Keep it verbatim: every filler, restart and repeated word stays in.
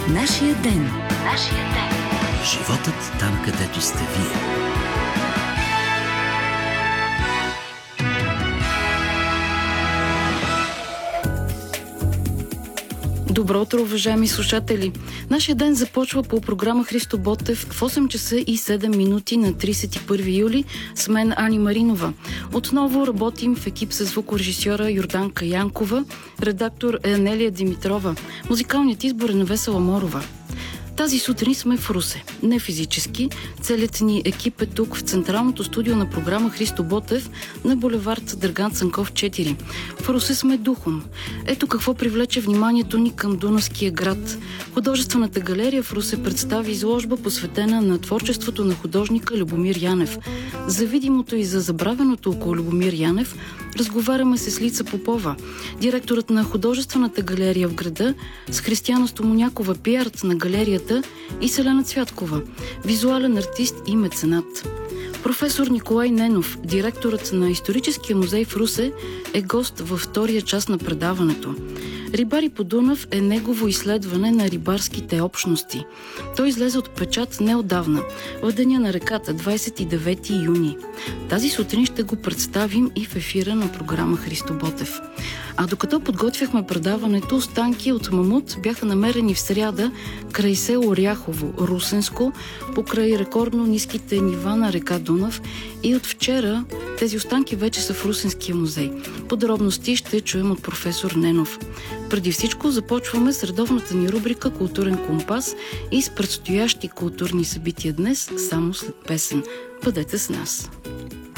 Нашия ден. Нашия ден. Животът там, където сте вие. Добро утро, уважаеми слушатели! Нашия ден започва по програма Христо Ботев в осем часа и седем минути на тридесет и първи юли с мен Ани Маринова. Отново работим в екип с звукорежисьора Йорданка Янкова, редактор е Анелия Димитрова. Музикалният избор е на Весела Морова. Тази сутрин сме в Русе. Не физически. Целият ни екип е тук в централното студио на програма Христо Ботев на булевард Драган Цанков четири. В Русе сме духом. Ето какво привлече вниманието ни към Дунавския град. Художествената галерия в Русе представи изложба, посветена на творчеството на художника Любомир Янев. За видимото и за забравеното около Любомир Янев разговаряме с Лица Попова, директорът на художествената галерия в града, с Християна Стомонякова, пиарът на галерията, и Селена Цвяткова, визуален артист и меценат. Професор Николай Ненов, директорът на Историческия музей в Русе, е гост във втория част на предаването. Рибари по Дунав е негово изследване на рибарските общности. Той излезе от печат неотдавна, в деня на реката, двадесет и девети юни. Тази сутрин ще го представим и в ефира на програма Христо Ботев. А докато подготвяхме предаването, останки от мамут бяха намерени в сряда край село Ряхово, Русенско, покрай рекордно ниските нива на река Дунав, и от вчера тези останки вече са в Русенския музей. Подробности ще чуем от професор Ненов. Преди всичко започваме с редовната ни рубрика Културен компас и с предстоящи културни събития днес, само след песен. Бъдете с нас!